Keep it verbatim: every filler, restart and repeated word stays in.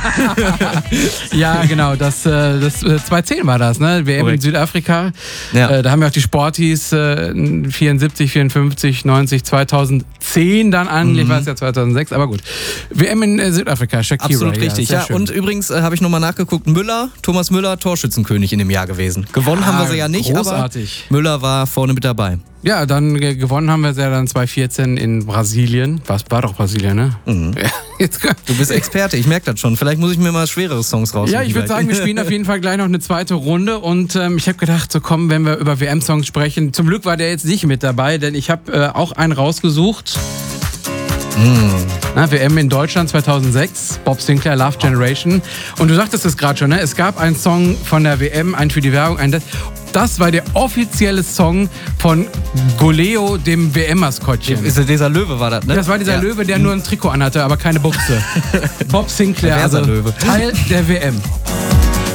Ja, genau, das, äh, das äh, zweitausendzehn war das, ne? W M Korrekt. in Südafrika. Ja. Äh, da haben ja auch die Sporties äh, vierundsiebzig, vierundfünfzig, neunzig, zweitausendzehn dann angelegt, war es ja zweitausendsechs, aber gut. W M in äh, Südafrika, Shakira. Absolut richtig, sehr ja. schön. Und übrigens äh, habe ich nochmal nachgeguckt, Müller, Thomas Müller, Torschützenkönig in dem Jahr gewesen. Gewonnen Ah, haben wir sie ja nicht, großartig. aber Müller war vorne mit dabei. Ja, dann ge- gewonnen haben wir sie ja dann zweitausendvierzehn in Brasilien. Was war doch Brasilien, ne? Mhm. Ja, jetzt, Du bist Experte, ich merke das schon. Vielleicht muss ich mir mal schwerere Songs raussuchen. ja, ich würde gleich. sagen, wir spielen auf jeden Fall gleich noch eine zweite Runde und ähm, ich habe gedacht, so komm, wenn wir über W M-Songs sprechen, zum Glück war der jetzt nicht mit dabei, denn ich habe äh, auch einen rausgesucht. Na, W M in Deutschland zweitausendsechs, Bob Sinclair, Love Generation. Und du sagtest es gerade schon, ne? Es gab einen Song von der W M, einen für die Werbung, einen das. Das war der offizielle Song von Goleo, dem W M-Maskottchen. Ist dieser Löwe war das, ne? Das war dieser ja. Löwe, der nur ein Trikot anhatte, aber keine Buchse. Bob Sinclair, Der also Versa-Löwe. Teil der W M.